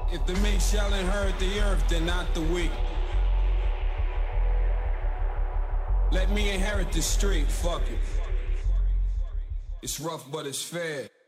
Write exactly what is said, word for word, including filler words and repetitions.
If the meek shall inherit the earth, then not the weak. Let me inherit the street, fuck it. It's rough, but it's fair.